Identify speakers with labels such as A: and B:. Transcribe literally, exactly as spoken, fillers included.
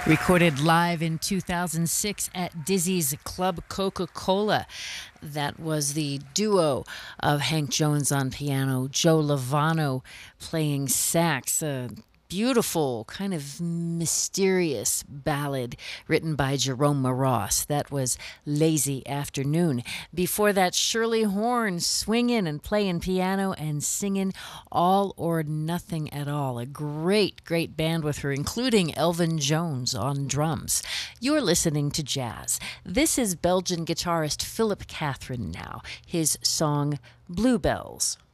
A: Recorded live in two thousand six at Dizzy's Club Coca-Cola. That was the duo of Hank Jones on piano, Joe Lovano playing sax. A beautiful, kind of mysterious ballad written by Jerome Ross. That was Lazy Afternoon. Before that, Shirley Horn swinging and playing piano and singing All or Nothing at All. A great, great band with her, including Elvin Jones on drums. You're listening to jazz. This is Belgian guitarist Philip Catherine now. His song Bluebells.